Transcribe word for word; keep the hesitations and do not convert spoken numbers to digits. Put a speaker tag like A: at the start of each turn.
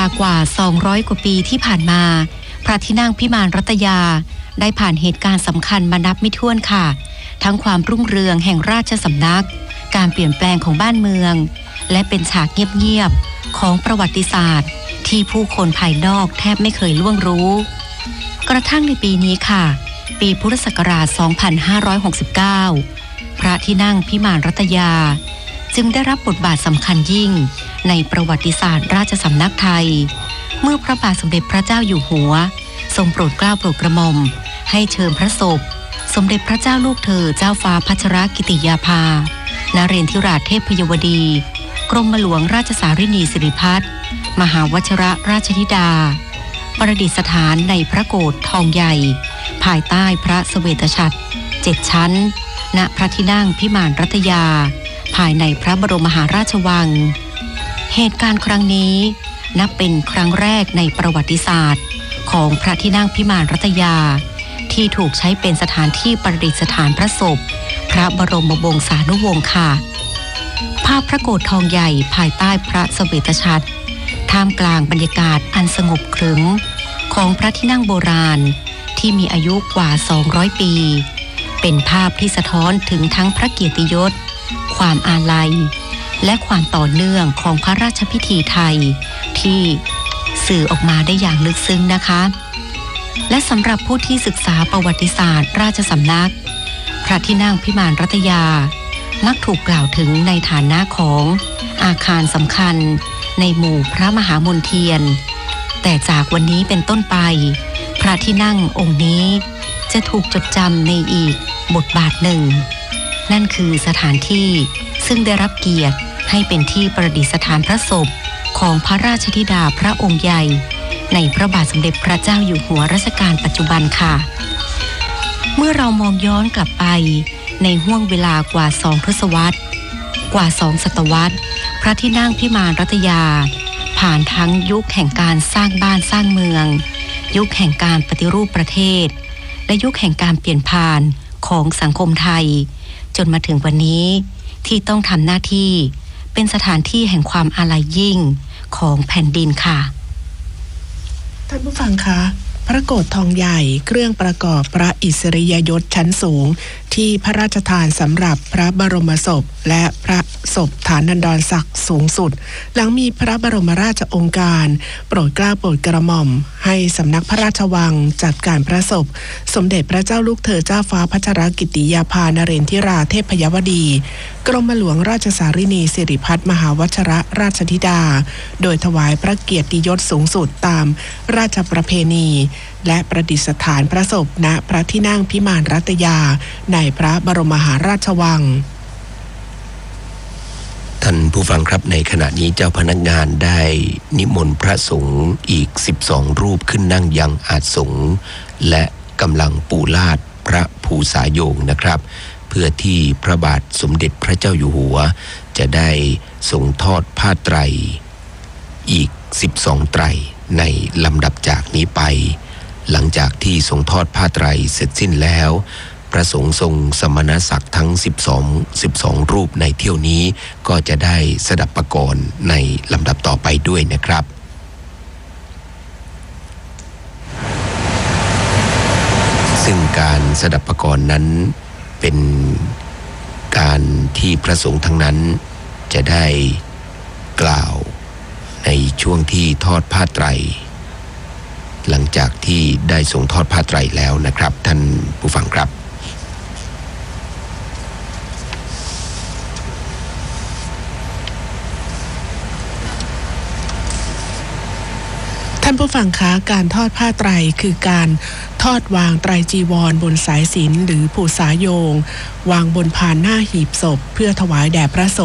A: กว่าสองร้อยกว่าปีที่ผ่านมาพระที่นั่งพิมานรัตยาได้ผ่านเหตุการณ์สำคัญมานับไม่ถ้วนค่ะทั้งความรุ่งเรืองแห่งราชสำนักการเปลี่ยนแปลงของบ้านเมืองและเป็นฉากเงียบๆของประวัติศาสตร์ที่ผู้คนภายนอกแทบไม่เคยล่วงรู้กระทั่งในปีนี้ค่ะปีพุทธศักราชสองพันห้าร้อยหกสิบเก้าพระที่นั่งพิมานรัตยาจึงได้รับบทบาทสำคัญยิ่งในประวัติศาสตร์ราชสำนักไทยเมื่อพระบาทสมเด็จพระเจ้าอยู่หัวทรงโปรดเกล้าโปรดกระหม่อมให้เชิญพระศพสมเด็จพระเจ้าลูกเธอเจ้าฟ้าพัชรกิติยาภานเรศธิราชเทพยวดีกรมหลวงราชสารินีสิริพัฒน์มหาวชิรราชธิดาประดิษฐานในพระโกฐทองใหญ่ภายใต้พระเสวตฉัตรเจ็ดชั้นณพระที่นั่งพิมานรัตยาภายในพระบรมมหาราชวังเหตุการณ์ครั้งนี้นับเป็นครั้งแรกในประวัติศาสตร์ของพระที่นั่งพิมานรัตยาที่ถูกใช้เป็นสถานที่ประดิษฐานพระศพพระบรมวงศานุวงศ์ค่ะภาพพระโกฐทองใหญ่ภายใต้พระเสวตฉัตรท่ามกลางบรรยากาศอันสงบขรึมของพระที่นั่งโบราณที่มีอายุกว่าสองร้อยปีเป็นภาพที่สะท้อนถึงทั้งพระเกียรติยศความอาลัยและความต่อเนื่องของพระราชพิธีไทยที่สื่อออกมาได้อย่างลึกซึ้งนะคะและสำหรับผู้ที่ศึกษาประวัติศาสตร์ราชสำนักพระที่นั่งพิมานรัตยามักถูกกล่าวถึงในฐานะของอาคารสำคัญในหมู่พระมหามนเทียนแต่จากวันนี้เป็นต้นไปพระที่นั่งองค์นี้จะถูกจดจำในอีกบทบาทหนึ่งนั่นคือสถานที่ซึ่งได้รับเกียรติให้เป็นที่ประดิษฐานพระศพของพระราชธิดาพระองค์ใหญ่ในพระบาทสมเด็จพระเจ้าอยู่หัวรัชกาลปัจจุบันค่ะเมื่อเรามองย้อนกลับไปในห้วงเวลากว่าสองทศวรรษกว่าสองศตวรรษพระที่นั่งพิมานรัตยาผ่านทั้งยุคแห่งการสร้างบ้านสร้างเมืองยุคแห่งการปฏิรูปประเทศและยุคแห่งการเปลี่ยนผ่านของสังคมไทยจนมาถึงวันนี้ที่ต้องทำหน้าที่เป็นสถานที่แห่งความอาลัยยิ่งของแผ่นดินค่ะ
B: ท่านผู้ฟังคะพระโกฐทองใหญ่เครื่องประกอบพระอิสริยยศชั้นสูงที่พระราชทานสำหรับพระบรมศพและพระศพฐานันดรศักดิ์สูงสุดหลังมีพระบรมราชโองการโปรดเกล้าโปรดกระหม่อมให้สำนักพระราชวังจัดการพระศพสมเด็จพระเจ้าลูกเธอเจ้าฟ้าพัชรกิติยาภานเรศธิราชเทพยวดีกรมหลวงราชสารินีสิริพัฒน์มหาวชิรราชธิดาโดยถวายพระเกียรติยศสูงสุดตามราชประเพณีและประดิษฐานพระศพณพระที่นั่งพิมานรัตยาในพระบรมมหาราชวัง
C: ท่านผู้ฟังครับในขณะนี้เจ้าพนักงานได้นิมนต์พระสงฆ์อีกสิบสองรูปขึ้นนั่งยังอาสงฆ์และกำลังปูลาดพระภูษาโยงนะครับเพื่อที่พระบาทสมเด็จพระเจ้าอยู่หัวจะได้ทรงทอดผ้าไตรอีกสิบสองไตรในลำดับจากนี้ไปหลังจากที่ทรงทอดผ้าไตรเสร็จสิ้นแล้วพระสงฆ์ทรงสมณศักดิ์ทั้งสิบสอง สิบสองรูปในเที่ยวนี้ก็จะได้สดับประกรณ์ในลำดับต่อไปด้วยนะครับซึ่งการสดับประกรณ์นั้นเป็นการที่พระสงฆ์ทั้งนั้นจะได้กล่าวในช่วงที่ทอดผ้าไตรหลังจากที่ได้ทรงทอดผ้าไตรแล้วนะครับท่านผู้ฟังครับ
B: ท่านผู้ฟังคะการทอดผ้าไตรคือการทอดวางไตรจีวรบนสายสิญจน์หรือภูษาโยงวางบนพานหน้าหีบศพเพื่อถวายแด่พระสงฆ์